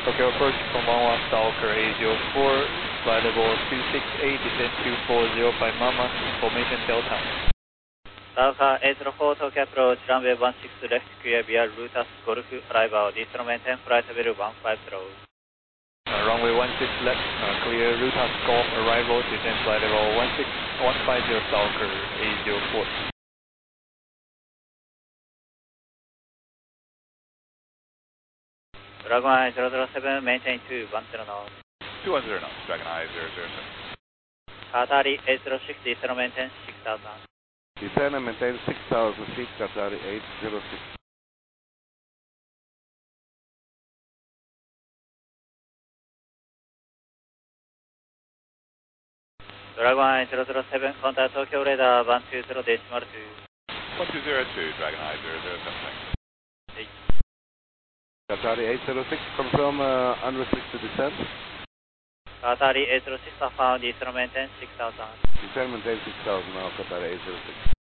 Tokyo approach from 11 Stalker 804, flight level 268, descent 2405 Mama, information Delta. Stalker 804, Tokyo approach, runway 16 left, clear via Lutas Golf, arrival, distance maintain, flight level 150. Runway 16 left, clear Lutas Golf, arrival, descent flight level 150 Stalker 804. Dragon Eye 007, maintain 210 knots. 210 knots, Dragon Eye 007. Qatari 806, descent maintain 6000. Descend and maintain 6,000 feet, Qatari 806. Dragon Eye 007, contact Tokyo radar 120.2. 1202, Dragon Eye 007. Qatari 806, confirm unrestricted descent. Qatari 806, found, descent maintain 6000. Descend maintain 6,000 now, Qatari 806.